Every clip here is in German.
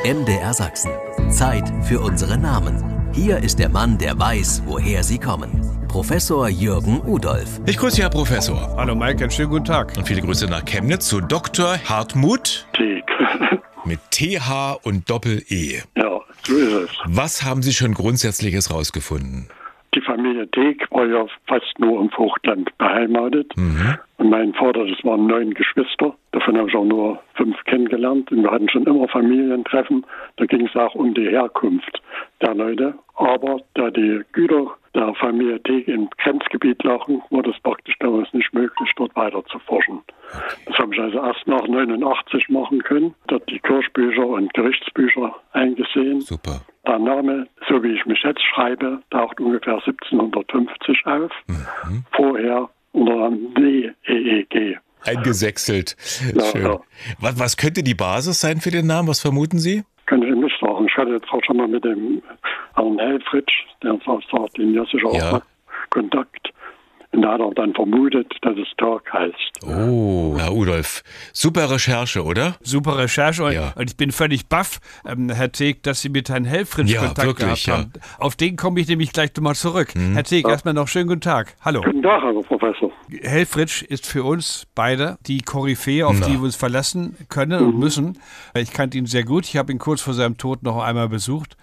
MDR Sachsen. Zeit für unsere Namen. Hier ist der Mann, der weiß, woher sie kommen. Professor Jürgen Udolph. Ich grüße Herr Professor. Hallo Mike, einen schönen guten Tag. Und viele Grüße nach Chemnitz zu Dr. Hartmut Teek. mit TH und Doppel-E. Ja, so ist es. Was haben Sie schon Grundsätzliches rausgefunden? Die Familie Teek war ja fast nur im Vogtland beheimatet. Und mein Vater, das waren 9 Geschwister. Davon habe ich auch nur 5 kennengelernt. Und wir hatten schon immer Familientreffen. Da ging es auch um die Herkunft der Leute. Aber da die Güter der Familie Teek im Grenzgebiet lagen, war das praktisch damals nicht möglich, dort weiter zu forschen. Das habe ich also erst nach 89 machen können. Dort die Kirchbücher und Gerichtsbücher eingesehen. Super. Der Name, so wie ich mich jetzt schreibe, taucht ungefähr 1750 auf. Vorher unter dem DEEG. Eingesächselt. Ja, Schön. ja. Was könnte die Basis sein für den Namen? Was vermuten Sie? Kann ich nicht sagen. Ich hatte jetzt auch schon mal mit dem Herrn Helfrich, der sagt, den ja sicher auch mal Kontakt. Und da hat er dann vermutet, dass es Tag heißt. Oh, Herr Udolph. Super Recherche, oder? Super Recherche Ja. und ich bin völlig baff, Herr Teek, dass Sie mit Herrn Helfrich Ja, Kontakt wirklich, gehabt haben. Auf den komme ich nämlich gleich nochmal zurück. Herr Teek, erstmal noch schönen guten Tag. Hallo. Guten Tag, Herr Professor. Helfrich ist für uns beide die Koryphäe, auf die wir uns verlassen können und müssen. Ich kannte ihn sehr gut. Ich habe ihn kurz vor seinem Tod noch einmal besucht.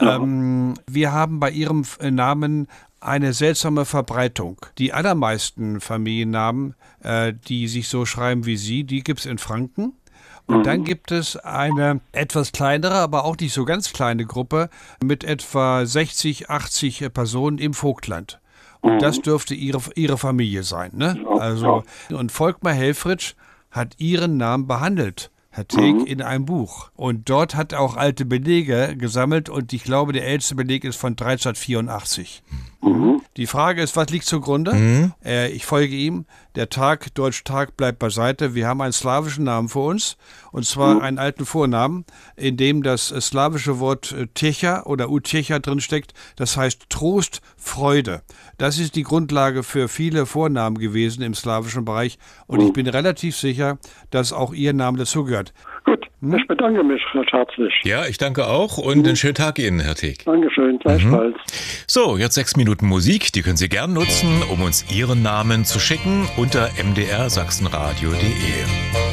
Wir haben bei Ihrem Namen eine seltsame Verbreitung. Die allermeisten Familiennamen, die sich so schreiben wie Sie, die gibt es in Franken. Und dann gibt es eine etwas kleinere, aber auch nicht so ganz kleine Gruppe mit etwa 60, 80 Personen im Vogtland. Und das dürfte ihre Familie sein. Ne? Also, und Volkmar Helfrich hat Ihren Namen behandelt, Herr Teek, in einem Buch. Und dort hat er auch alte Belege gesammelt und ich glaube, der älteste Beleg ist von 1384. Die Frage ist, was liegt zugrunde? Ich folge ihm. Der Tag, Deutsch-Tag, bleibt beiseite. Wir haben einen slawischen Namen für uns, und zwar einen alten Vornamen, in dem das slawische Wort Techa oder Utecha drinsteckt. Das heißt Trost, Freude. Das ist die Grundlage für viele Vornamen gewesen im slawischen Bereich. Und ich bin relativ sicher, dass auch Ihr Name dazugehört. Gut, ich bedanke mich recht herzlich. Ja, ich danke auch und einen schönen Tag Ihnen, Herr Teek. Dankeschön, gleichfalls. So, jetzt 6 Minuten Musik. Die können Sie gern nutzen, um uns Ihren Namen zu schicken unter mdrsachsenradio.de.